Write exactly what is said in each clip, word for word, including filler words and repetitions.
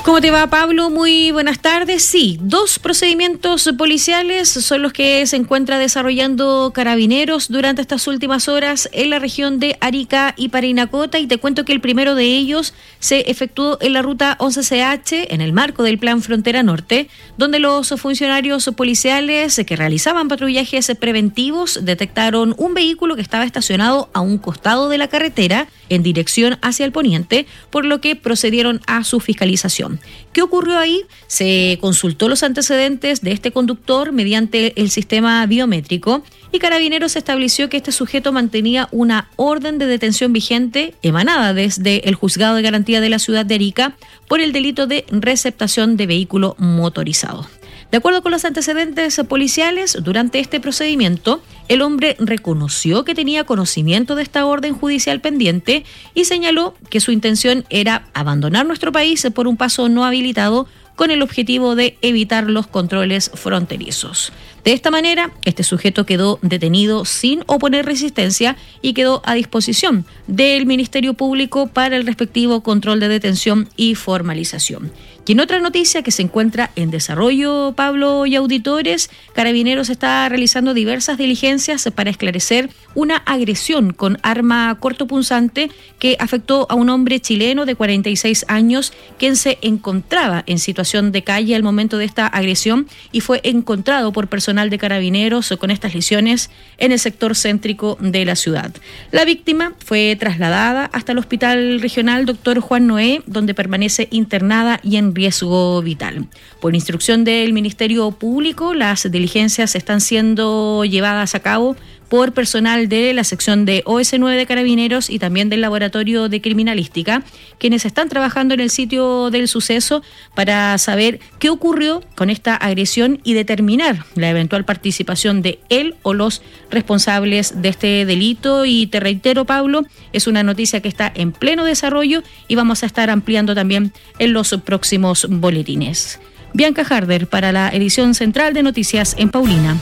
¿Cómo te va, Pablo? Muy buenas tardes. Sí, dos procedimientos policiales son los que se encuentra desarrollando Carabineros durante estas últimas horas en la región de Arica y Parinacota, y te cuento que el primero de ellos se efectuó en la ruta once C H en el marco del Plan Frontera Norte, donde los funcionarios policiales que realizaban patrullajes preventivos detectaron un vehículo que estaba estacionado a un costado de la carretera en dirección hacia el poniente, por lo que procedieron a su fiscalización. ¿Qué ocurrió ahí? Se consultó los antecedentes de este conductor mediante el sistema biométrico y Carabineros estableció que este sujeto mantenía una orden de detención vigente emanada desde el Juzgado de Garantía de la ciudad de Arica por el delito de receptación de vehículo motorizado. De acuerdo con los antecedentes policiales, durante este procedimiento, el hombre reconoció que tenía conocimiento de esta orden judicial pendiente y señaló que su intención era abandonar nuestro país por un paso no habilitado con el objetivo de evitar los controles fronterizos. De esta manera, este sujeto quedó detenido sin oponer resistencia y quedó a disposición del Ministerio Público para el respectivo control de detención y formalización. Y en otra noticia que se encuentra en desarrollo, Pablo y auditores, Carabineros está realizando diversas diligencias para esclarecer una agresión con arma cortopunzante que afectó a un hombre chileno de cuarenta y seis años, quien se encontraba en situación de calle al momento de esta agresión y fue encontrado por personal de Carabineros con estas lesiones en el sector céntrico de la ciudad. La víctima fue trasladada hasta el Hospital Regional Doctor Juan Noé, donde permanece internada y en riesgo vital. Por instrucción del Ministerio Público, las diligencias están siendo llevadas a cabo por personal de la sección de O S nueve de Carabineros y también del Laboratorio de Criminalística, quienes están trabajando en el sitio del suceso para saber qué ocurrió con esta agresión y determinar la eventual participación de él o los responsables de este delito. Y te reitero, Pablo, es una noticia que está en pleno desarrollo y vamos a estar ampliando también en los próximos boletines. Bianca Harder para la edición central de Noticias en Paulina.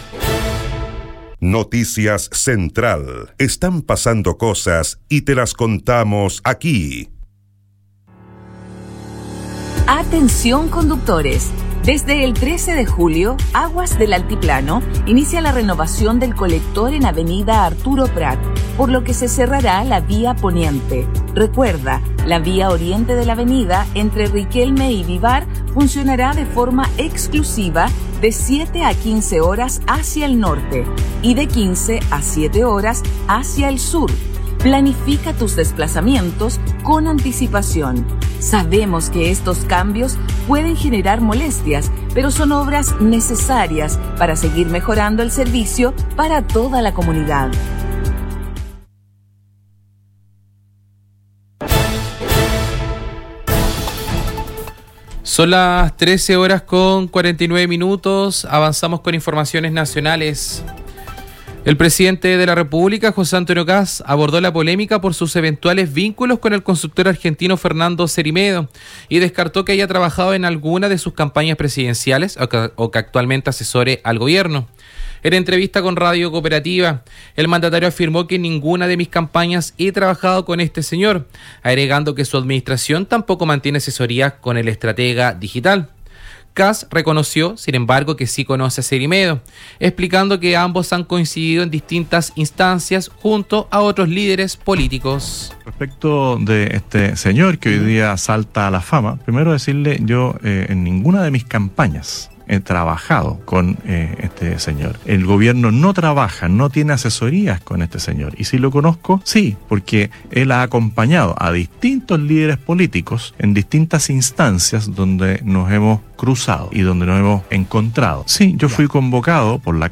Noticias Central. Están pasando cosas y te las contamos aquí. Atención conductores. Desde el trece de julio, Aguas del Altiplano inicia la renovación del colector en Avenida Arturo Prat, por lo que se cerrará la vía poniente. Recuerda, la vía oriente de la avenida entre Riquelme y Vivar funcionará de forma exclusiva de siete a quince horas hacia el norte y de quince a siete horas hacia el sur. Planifica tus desplazamientos con anticipación. Sabemos que estos cambios pueden generar molestias, pero son obras necesarias para seguir mejorando el servicio para toda la comunidad. Son las trece horas con cuarenta y nueve minutos. Avanzamos con informaciones nacionales. El presidente de la República, José Antonio Kast, abordó la polémica por sus eventuales vínculos con el constructor argentino Fernando Cerimedo y descartó que haya trabajado en alguna de sus campañas presidenciales o que, o que actualmente asesore al gobierno. En entrevista con Radio Cooperativa, el mandatario afirmó que en ninguna de mis campañas he trabajado con este señor, agregando que su administración tampoco mantiene asesorías con el estratega digital. Kast reconoció, sin embargo, que sí conoce a Cerimedo, explicando que ambos han coincidido en distintas instancias junto a otros líderes políticos. Respecto de este señor que hoy día salta a la fama, primero decirle, yo eh, en ninguna de mis campañas he trabajado con eh, este señor. El gobierno no trabaja, no tiene asesorías con este señor. Y si lo conozco, sí, porque él ha acompañado a distintos líderes políticos en distintas instancias donde nos hemos cruzado y donde nos hemos encontrado. Sí, yo fui convocado por la